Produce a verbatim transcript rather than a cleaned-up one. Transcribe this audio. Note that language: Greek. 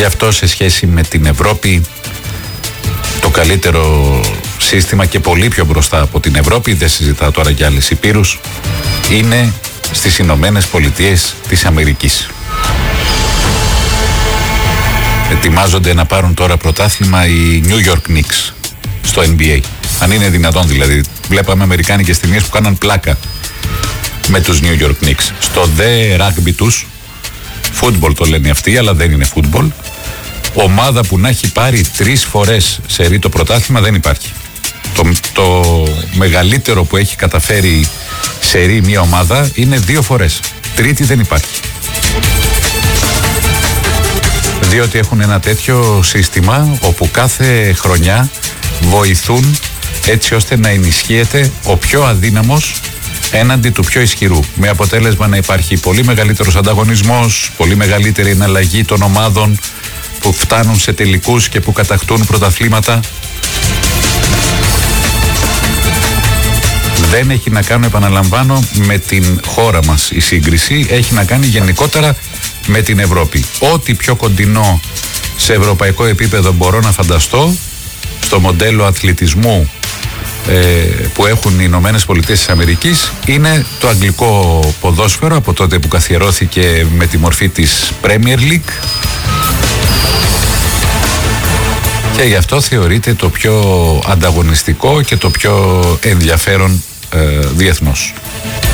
Γι' αυτό σε σχέση με την Ευρώπη, το καλύτερο σύστημα και πολύ πιο μπροστά από την Ευρώπη, δεν συζητάω τώρα για άλλες υπήρους, είναι στις Ηνωμένες Πολιτείες της Αμερικής. Ετοιμάζονται να πάρουν τώρα πρωτάθλημα οι New York Knicks στο N B A. Αν είναι δυνατόν δηλαδή. Βλέπαμε αμερικάνικες ταινίες που κάναν πλάκα με τους New York Knicks. Στο δε rugby τους, football το λένε αυτοί, αλλά δεν είναι football, ομάδα που να έχει πάρει τρεις φορές σε ρί το πρωτάθλημα δεν υπάρχει. Το, το μεγαλύτερο που έχει καταφέρει σε ρί μια ομάδα είναι δύο φορές. Τρίτη δεν υπάρχει. Διότι έχουν ένα τέτοιο σύστημα όπου κάθε χρονιά βοηθούν έτσι ώστε να ενισχύεται ο πιο αδύναμος έναντι του πιο ισχυρού. Με αποτέλεσμα να υπάρχει πολύ μεγαλύτερος ανταγωνισμός, πολύ μεγαλύτερη εναλλαγή των ομάδων που φτάνουν σε τελικούς και που κατακτούν πρωταθλήματα. Δεν έχει να κάνει, επαναλαμβάνω, με την χώρα μας η σύγκριση, έχει να κάνει γενικότερα με την Ευρώπη. Ό,τι πιο κοντινό σε ευρωπαϊκό επίπεδο μπορώ να φανταστώ στο μοντέλο αθλητισμού ε, που έχουν οι Ηνωμένες Πολιτείες της Αμερικής είναι το αγγλικό ποδόσφαιρο, από τότε που καθιερώθηκε με τη μορφή της Premier League, και γι' αυτό θεωρείται το πιο ανταγωνιστικό και το πιο ενδιαφέρον ε, διεθνώς.